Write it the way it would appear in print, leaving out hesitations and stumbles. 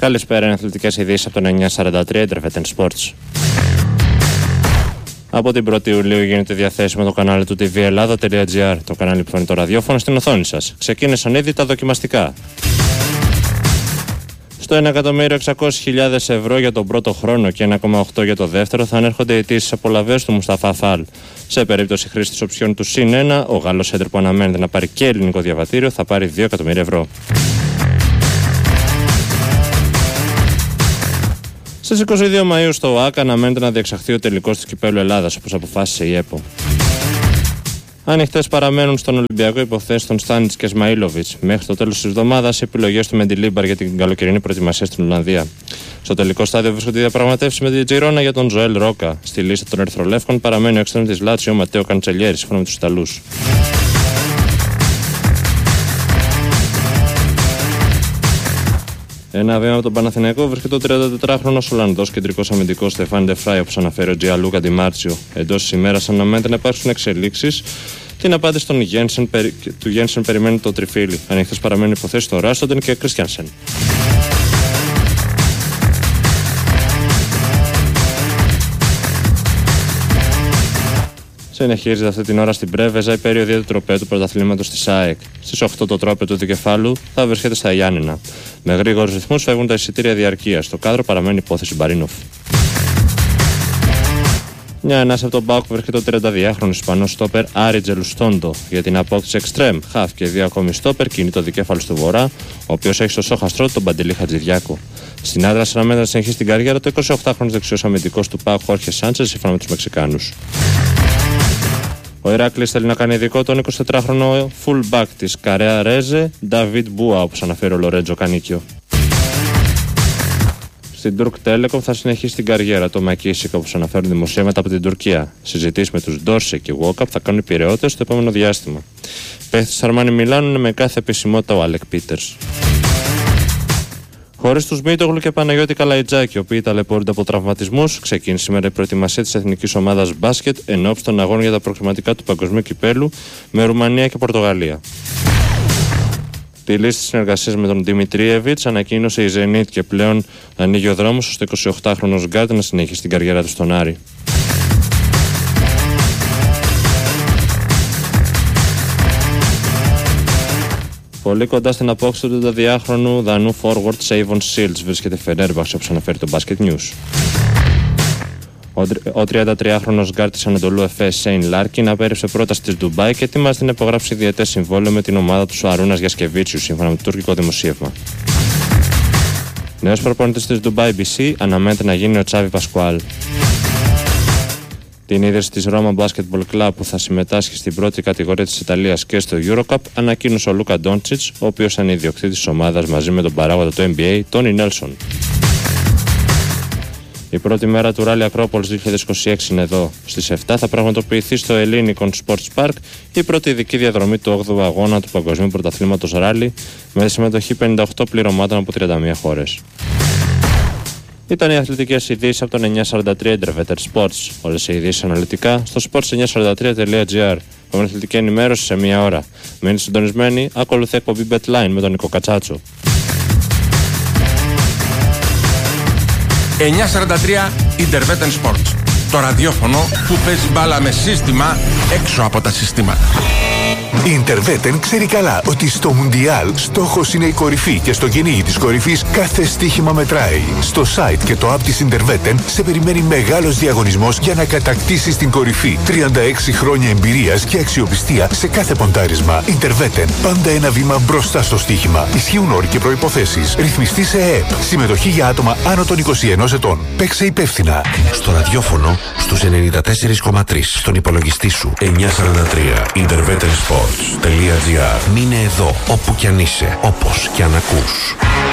Καλησπέρα, είναι αθλητικές ειδήσεις από το 943 Intervetten Sports. Από την 1η Ιουλίου γίνεται διαθέσιμο το κανάλι του tvellada.gr, το κανάλι που φέρνει το ραδιόφωνο στην οθόνη σας. Ξεκίνησαν ήδη τα δοκιμαστικά. Στο 1.600.000 ευρώ για τον πρώτο χρόνο και 1,8 για το δεύτερο θα ανέρχονται οι αιτήσεις απολαβές του Μουσταφά Φαλ. Σε περίπτωση χρήσης της οψιών του +1, ο Γάλλος έντερ που αναμένεται να πάρει και ελληνικό διαβατήριο θα πάρει 2 εκατομμύρια ευρώ. Στις 22 Μαΐου στο ΟΑΚ αναμένεται να διεξαχθεί ο τελικός του Κυπέλλου Ελλάδας, όπως αποφάσισε η ΕΠΟ. Ανοιχτές παραμένουν στον Ολυμπιακό υποθέσεις των Στάνιτς και Σμαΐλοβιτς. Μέχρι το τέλος της εβδομάδας οι επιλογές του Μεντιλίμπαρ για την καλοκαιρινή προετοιμασία στην Ολλανδία. Στο τελικό στάδιο βρίσκονται οι διαπραγματεύσεις με την Τζιρόνα για τον Ζωέλ Ρόκα. Στη λίστα των Ερυθρολεύκων παραμένει ο εξτρέμ της Λάτσιο ο Ματέο Καντσελιέρη, σύμφωνα με τους Ιταλούς. Ένα βήμα από τον Παναθηναϊκό βρίσκεται ο 34χρονος Ολλανδός κεντρικός αμυντικός Στεφάν Ντεφράι, όπως αναφέρει ο Τζιαλούκα Ντιμάρτσιο. Εντός της ημέρας αναμένεται να υπάρξουν εξελίξεις. Την απάντηση του Γένσεν περιμένει το τριφύλι. Ανοιχτές παραμένουν υποθέσεις στο Ράστοντεν και Κρίστιανσεν. Συνεχίζεται αυτή την ώρα στην Πρέβεζα η περίοδο του τροπαίου του πρωταθλήματος της ΑΕΚ. Στις 8 το τρόπαιο του δικεφάλου θα βρίσκεται στα Γιάννηνα. Με γρήγορους ρυθμούς φεύγουν τα εισιτήρια διαρκείας. Στο κάδρο παραμένει υπόθεση Μπαρίνοφ. Μια ενάση από τον ΠΑΟΚ βρίσκεται ο 32χρονος Ισπανός στόπερ Άρη Τζελουστόντο. Για την απόκτηση εξτρέμ, χαφ και 2 ακόμη στόπερ κινεί το δικέφαλο του Βορρά, ο οποίος έχει στο σόχαστρό τον Παντελή Χατζηδιάκο. Στην άδρα αναμένεται να συνεχίσει την καριέρα το 28χρονος δεξιός αμυντικός του ΠΑΟΚ Χόρχε Σάντσες, σύμφωνα με τους Μεξικάνους. Ο Ηράκλης θέλει να κάνει ειδικό τον 24χρονο fullback της Καρέα Ρέζε, Νταβίτ Μπούα, όπως αναφέρει ο Λορέντζο Κανίκιο. Στην Τουρκ Τέλεκομ θα συνεχίσει την καριέρα του Μακίσικα, όπως αναφέρουν δημοσίευματα από την Τουρκία. Συζητήσεις με τους Ντόρσε και Βόκαπ θα κάνουν οι πειραιώτες στο επόμενο διάστημα. Παίχτης της Αρμάνι Μιλάνου είναι με κάθε επισημότητα ο Άλεκ Πίτερς. Χωρίς τους Μίτογλου και Παναγιώτη Καλαϊτζάκη, οι οποίοι ταλαιπωρούνται από τραυματισμούς, ξεκίνησε σήμερα η προετοιμασία της εθνικής ομάδας μπάσκετ ενόψει των αγώνων για τα προκριματικά του Παγκοσμίου Κυπέλλου με Ρουμανία και Πορτογαλία. Τη λίστα συνεργασίας με τον Δημητρίεβιτς ανακοίνωσε η Zenit και πλέον ανοίγει ο δρόμος στο 28χρονος γκάρντ να συνεχίσει την καριέρα του στον Άρη. Πολύ κοντά στην απόκτηση του 32χρονου Δανού forward Σέιβον Σίλτς βρίσκεται Φενέρμπαξ, όπως αναφέρει το Basket News. Ο 33χρονος γκάρντ της Ανατολού Εφές Σέιν Λάρκιν απέρριψε πρόταση της Ντουμπάι και ετοιμάζεται να υπογράψει διετές συμβόλαιο με την ομάδα του Αρούνας Γιασκεβίτσιου, σύμφωνα με το τουρκικό δημοσίευμα. Νέος προπονητής της Ντουμπάι BC αναμένεται να γίνει ο Τσάβι Πασκουάλ. Την ίδρυση της Roma Basketball Club που θα συμμετάσχει στην πρώτη κατηγορία της Ιταλίας και στο Eurocup ανακοίνωσε ο Λούκα Ντόντσιτς, ο οποίος είναι ιδιοκτήτης της ομάδας μαζί με τον παράγοντα του NBA, Τόνι Νέλσον. Η πρώτη μέρα του Rally Acropolis 2026 είναι εδώ. Στις 7 θα πραγματοποιηθεί στο Ellinikon Sports Park η πρώτη ειδική διαδρομή του 8ου αγώνα του Παγκοσμίου Πρωταθλήματος Rally με συμμετοχή 58 πληρωμάτων από 31 χώρες. Ήταν οι αθλητικές ειδήσεις από τον 943 Intervetten Sports. Όλες οι ειδήσεις αναλυτικά στο sports943.gr. Πάμε αθλητική ενημέρωση σε μία ώρα. Μείνετε συντονισμένοι, ακολουθεί εκπομπή BetLine με τον Νικό Κατσάτσο. 943 Intervetten Sports. Το ραδιόφωνο που παίζει μπάλα με σύστημα έξω από τα συστήματα. Η Intervetten ξέρει καλά ότι στο Μουντιάλ στόχος είναι η κορυφή και στο κυνήγι της κορυφής κάθε στοίχημα μετράει. Στο site και το app της Intervetten σε περιμένει μεγάλος διαγωνισμός για να κατακτήσεις την κορυφή. 36 χρόνια εμπειρίας και αξιοπιστία σε κάθε ποντάρισμα. Intervetten, πάντα ένα βήμα μπροστά στο στοίχημα. Ισχύουν όροι και προϋποθέσεις. Ρυθμιστή σε ΕΕΠ. Συμμετοχή για άτομα άνω των 21 ετών. Παίξε υπεύθυνα. Στο ραδιόφωνο στους 94,3. Στον υπολογιστή σου 943 Intervetten Sports.gr. Μείνε εδώ όπου κι αν είσαι, όπως κι αν ακούς.